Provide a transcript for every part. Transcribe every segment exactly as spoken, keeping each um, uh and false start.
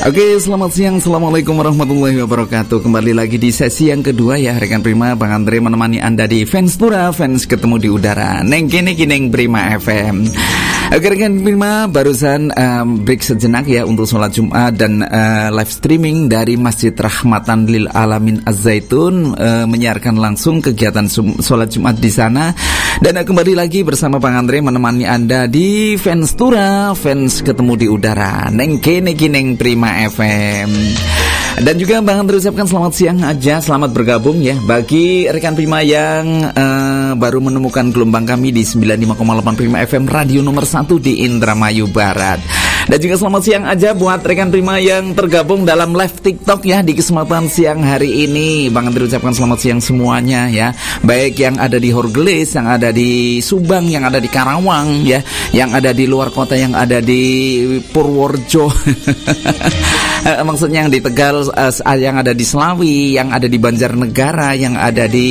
Oke, selamat siang. Assalamualaikum warahmatullahi wabarakatuh. Kembali lagi di sesi yang kedua ya, rekan Prima. Bang Andre menemani Anda di Fans Tura, Fans Ketemu di Udara. Neng kene kineng Prima F M. Oke, rekan Prima, barusan um, break sejenak ya untuk sholat Jumat dan uh, live streaming dari Masjid Rahmatan Lil Alamin Az-Zaitun, uh, menyiarkan langsung kegiatan sum- sholat Jumat di sana. Dan uh, kembali lagi bersama Bang Andre menemani Anda di Fans Tura, Fans Ketemu di Udara. Neng kene kineng Prima F M. Dan juga Bang Andre ucapkan selamat siang aja, selamat bergabung ya bagi rekan Prima yang uh, baru menemukan gelombang kami di sembilan puluh lima koma delapan Prima F M, radio nomor satu di Indramayu Barat. Dan juga selamat siang aja buat rekan Prima yang tergabung dalam live TikTok ya di kesempatan siang hari ini. Bang Andre ucapkan selamat siang semuanya ya, baik yang ada di Horgelis, yang ada di Subang, yang ada di Karawang ya, yang ada di luar kota, yang ada di Purworejo. Maksudnya yang di Tegal, yang ada di Selawi, yang ada di Banjarnegara, yang ada di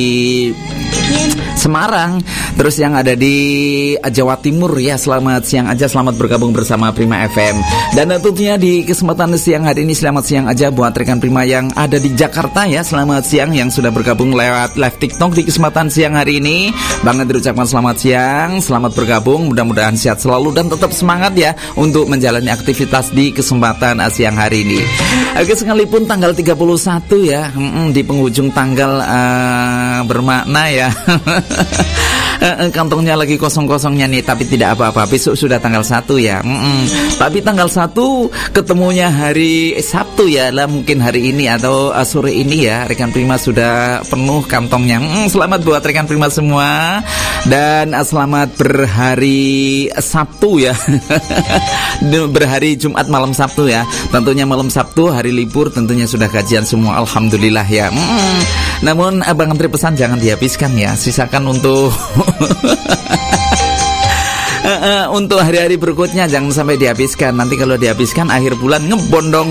Semarang, terus yang ada di Jawa Timur ya. Selamat siang aja, selamat bergabung bersama Prima F M. Dan tentunya di kesempatan siang hari ini selamat siang aja buat rekan Prima yang ada di Jakarta ya. Selamat siang yang sudah bergabung lewat live TikTok di kesempatan siang hari ini. Bang Andre ucapkan selamat siang, selamat bergabung, mudah-mudahan sehat selalu dan tetap semangat ya untuk menjalani aktivitas di kesempatan siang hari ini. Oke, sekalipun tanggal tiga puluh satu ya, mm-mm, di penghujung tanggal uh, bermakna ya. Kantongnya lagi kosong-kosongnya nih, tapi tidak apa-apa, besok sudah tanggal satu ya. Mm-mm. Tapi tanggal satu ketemunya hari Sabtu ya lah, mungkin hari ini atau uh, sore ini ya, rekan Prima sudah penuh kantongnya. Mm, selamat buat rekan Prima semua. Dan uh, selamat berhari Sabtu ya. Berhari Jumat malam Sabtu ya. Tentunya malam Sabtu hari libur, tentunya sudah kajian semua, alhamdulillah ya. Mm. Namun Abang Andre pesan jangan dihabiskan ya, sisakan untuk Uh, uh, untuk hari-hari berikutnya, jangan sampai dihabiskan. Nanti kalau dihabiskan akhir bulan ngebon dong.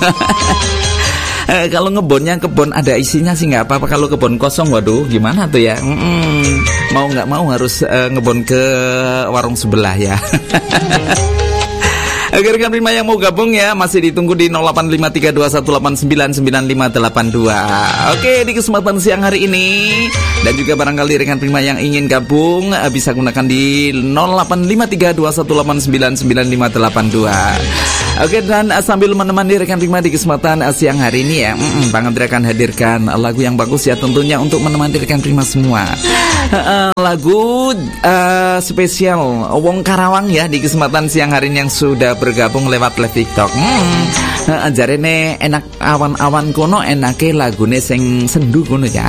uh, Kalau ngebonnya kebon ada isinya sih nggak apa-apa. Kalau kebon kosong, waduh gimana tuh ya. Mm-mm. Mau nggak mau harus uh, ngebon ke warung sebelah ya. Agar rekan Prima yang mau gabung ya, masih ditunggu di nol delapan lima tiga dua satu delapan sembilan sembilan lima delapan dua. Oke, di kesempatan siang hari ini. Dan juga barangkali rekan Prima yang ingin gabung bisa gunakan di nol delapan lima tiga dua satu delapan sembilan sembilan lima delapan dua. Oke, dan sambil menemani rekan Prima di kesempatan siang hari ini ya, mm-mm, Bang Andre akan hadirkan lagu yang bagus ya, tentunya untuk menemani rekan Prima semua. uh, Lagu uh, spesial Wong Karawang ya, di kesempatan siang hari ini yang sudah bergabung lewat live TikTok. Hmm, uh, jarene enak awan-awan kono, enake lagune sing sendu kono ya.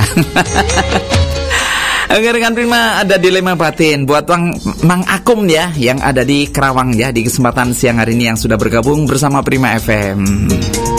Oke, rekan Prima, ada dilema batin buat Bang Mang Akum ya, yang ada di Karawang ya, di kesempatan siang hari ini yang sudah bergabung bersama Prima F M.